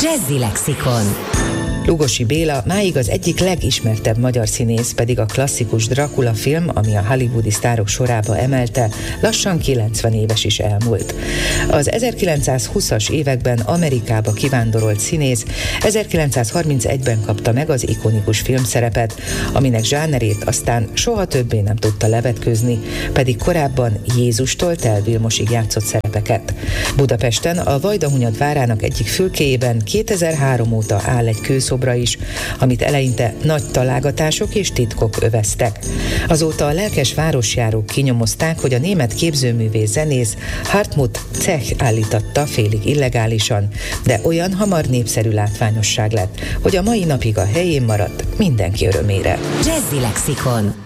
Jazzy Lexikon. Lugosi Béla máig az egyik legismertebb magyar színész, pedig a klasszikus Dracula film, ami a hollywoodi sztárok sorába emelte, lassan 90 éves is elmúlt. Az 1920-as években Amerikába kivándorolt színész 1931-ben kapta meg az ikonikus filmszerepet, aminek zsánerét aztán soha többé nem tudta levetkőzni, pedig korábban Jézustól Tel Vilmosig játszott szerepeket. Budapesten a Vajdahunyad várának egyik fülkéjében 2003 óta áll egy kőszobra is, amit eleinte nagy találgatások és titkok öveztek. Azóta a lelkes városjárók kinyomozták, hogy a német képzőművész zenész Hartmut Zech állítatta félig illegálisan, de olyan hamar népszerű látványosság lett, hogy a mai napig a helyén maradt mindenki örömére. Jazzy Lexikon.